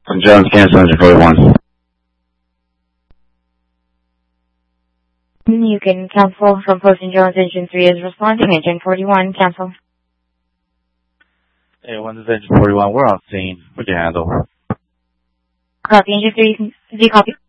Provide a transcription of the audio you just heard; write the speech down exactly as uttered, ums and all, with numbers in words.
Jones, cancel engine forty-one. You can cancel from Posting Jones. Engine three is responding. Engine forty-one, cancel. Hey, one is engine forty-one. We're on scene. What'd you handle? Copy, engine three, Z copy.